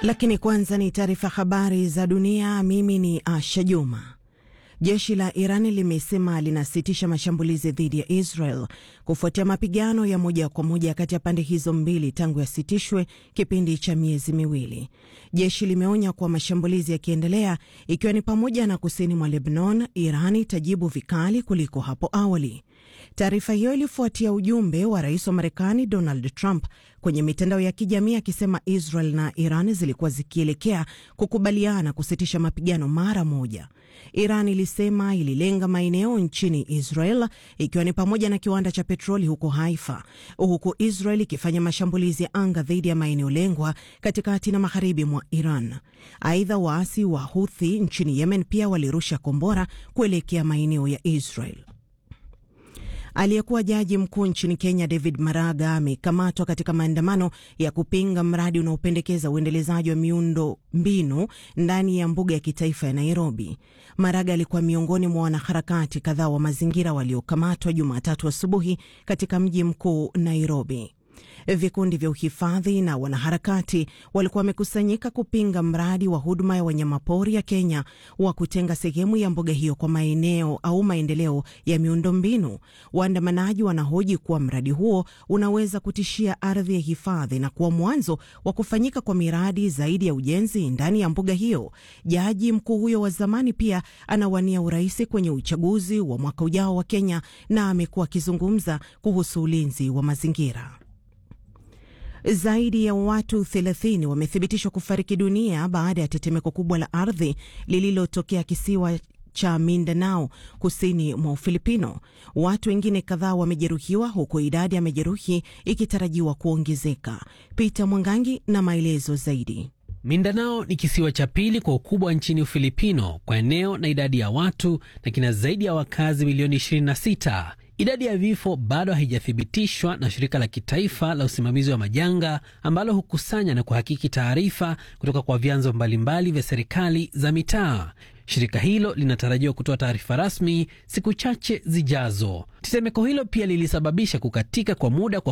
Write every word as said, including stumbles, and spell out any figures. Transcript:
Lakini kwanza ni taarifa habari za dunia. Mimi ni Asha Juma. Jeshi la Irani limesema linasitisha mashambulizi dhidi ya Israel kufuatia mapigano ya moja kwa moja kati ya pande hizo mbili tangu yasitishwe kipindi cha miezi miwili. Jeshi limeonya kuwa mashambulizi yakiendelea, ikiwa ni pamoja na kusini mwa Lebanon, Irani itajibu vikali kuliko hapo awali. Taarifa hiyo ilifuatia ujumbe wa rais wa Marekani Donald Trump kwenye mitandao ya kijamii akisema Israel na Iran zilikuwa zikielekea kukubaliana kusitisha mapigano mara moja. Iran ilisema ililenga maeneo nchini Israel, ikiwa ni pamoja na kiwanda cha petroli huko Haifa, huku Israel ikifanya mashambulizi ya anga dhidi ya maeneo lengwa katikati na magharibi mwa Iran. Aidha, waasi wa Houthi nchini Yemen pia walirusha kombora kuelekea maeneo ya Israel. Aliyekuwa jaji mkuu nchini Kenya David Maraga amekamatwa katika maandamano ya kupinga mradi unaopendekeza uendelezaji wa miundo mbinu ndani ya mbuga ya kitaifa ya Nairobi. Maraga alikuwa miongoni mwa wanaharakati kadhaa wa mazingira waliokamatwa Jumatatu asubuhi katika mji mkuu Nairobi. Vikundi vya uhifadhi na wanaharakati walikuwa wamekusanyika kupinga mradi wa huduma ya wanyamapori ya Kenya wa kutenga sehemu ya mbuga hiyo kwa maeneo au maendeleo ya miundombinu. Waandamanaji wanahoji kuwa mradi huo unaweza kutishia ardhi ya hifadhi na kuwa mwanzo wa kufanyika kwa miradi zaidi ya ujenzi ndani ya mbuga hiyo. Jaji mkuu huyo wa zamani pia anawania urais kwenye uchaguzi wa mwaka ujao wa Kenya na amekuwa akizungumza kuhusu ulinzi wa mazingira. Zaidi ya watu thelathini wamethibitishwa kufariki dunia baada ya tetemeko kubwa la ardhi lililotokea kisiwa cha Mindanao kusini mwa Ufilipino. Watu wengine kadhaa wamejeruhiwa huku idadi ya majeruhi ikitarajiwa kuongezeka. Peter Mwangangi na maelezo zaidi. Mindanao ni kisiwa cha pili kwa ukubwa nchini Ufilipino kwa eneo na idadi ya watu na kina zaidi ya wakazi milioni ishirini na sita. Idadi ya vifo bado haijathibitishwa na shirika la kitaifa la usimamizi wa majanga ambalo hukusanya na kuhakiki taarifa kutoka kwa vyanzo mbalimbali vya serikali za mitaa. Shirika hilo linatarajiwa kutoa taarifa rasmi siku chache zijazo. Tetemeko hilo pia lilisababisha kukatika kwa muda kwa